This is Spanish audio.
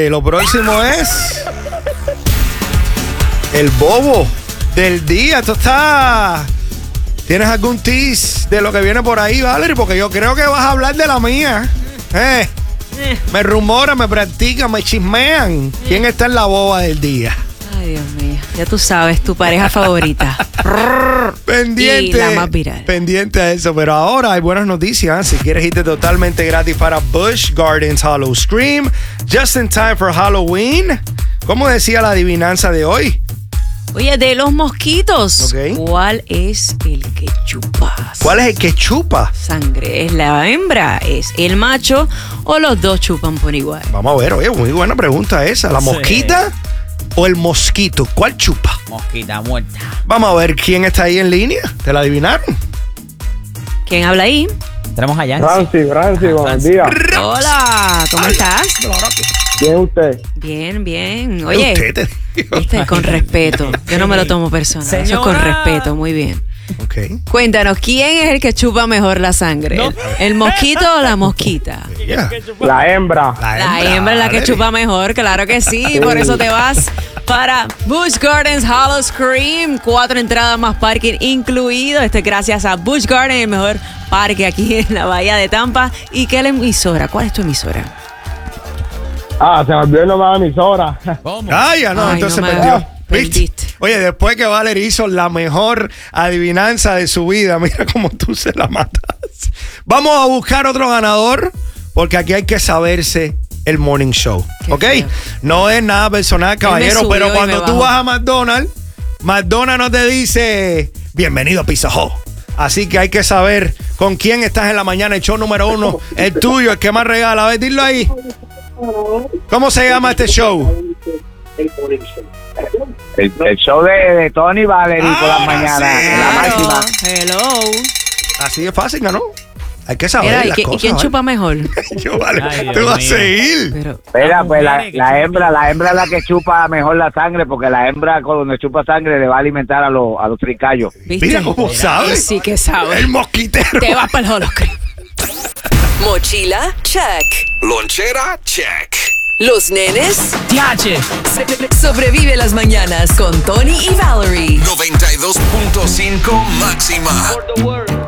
lo próximo es el bobo del día. Esto está... ¿Tienes algún tease de lo que viene por ahí, Valerie? Porque yo creo que vas a hablar de la mía. Me rumoran, me practican, me chismean. ¿Quién está en la boba del día? Ay, Dios mío. Ya tú sabes, tu pareja favorita. Pendiente. Y la más viral. Pendiente a eso. Pero ahora hay buenas noticias. Si quieres irte totalmente gratis para Busch Gardens Hollow Scream, just in time for Halloween. ¿Cómo decía la adivinanza de hoy? Oye, de los mosquitos, Ok. ¿cuál es el que chupa? ¿Cuál es el que chupa? Sangre. ¿Es la hembra? ¿Es el macho? ¿O los dos chupan por igual? Vamos a ver, oye, muy buena pregunta esa. ¿La mosquita o el mosquito? ¿Cuál chupa? Mosquita muerta. Vamos a ver quién está ahí en línea. ¿Te la adivinaron? ¿Quién habla ahí? Tenemos allá. Francis, buenos días. Hola, ¿cómo estás? ¿Quién es usted? Bien, bien. Oye, Usted te digo. viste, con respeto. Yo no me lo tomo personal. Eso es con Señora. respeto, muy bien. Ok. Cuéntanos, ¿quién es el que chupa mejor la sangre? ¿El mosquito o la mosquita? Yeah. La hembra. La hembra es la que Valerie. chupa mejor, claro que sí. Por eso te vas para Busch Gardens Hollow Scream. 4 entradas más parking incluido. Gracias a Busch Gardens, el mejor parque aquí en la bahía de Tampa. ¿Y qué es la emisora? ¿Cuál es tu emisora? Se me olvidó el nombre de la emisora. ¿Cómo? Ah, ya no, Ay, entonces no me- perdió. Perdiste. ¿Viste? Oye, después que Valerie hizo la mejor adivinanza de su vida, mira cómo tú se la matas. Vamos a buscar otro ganador, porque aquí hay que saberse el morning show. Qué ¿Ok? feo. No es nada personal, caballero, subió pero y cuando me tú bajó. vas a McDonald's no te dice bienvenido a Pizza Hut. Así que hay que saber con quién estás en la mañana. El show número 1, el tuyo, el que más regala. A ver, dilo ahí. ¿Cómo se llama este show? El show de Tony Valerie por las Ahora mañanas. sí. La Claro. máxima. Hello. Así de fácil, ¿no? Hay que saber Mira, las ¿y cosas. quién ¿vale? chupa mejor? Yo, vale, Ay, Dios tú vas a mío. seguir. Pero, Espera, pues mujeres que la hembra es la que chupa mejor la sangre, porque la hembra cuando chupa sangre le va a alimentar a los trincallos. ¿viste? Mira cómo sabes. Sí que sabes. El mosquitero. Te vas para el Hollow Scream. Mochila, check. Lonchera, check. Los nenes, ¡Tiache! sobrevive las mañanas con Tony y Valerie. 92.5 máxima.